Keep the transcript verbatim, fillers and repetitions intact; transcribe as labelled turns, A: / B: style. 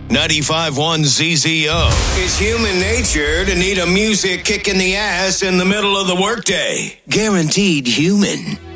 A: ninety-five point one Z Z O. It's human nature to need a music kick in the ass in the middle of the workday. Guaranteed human.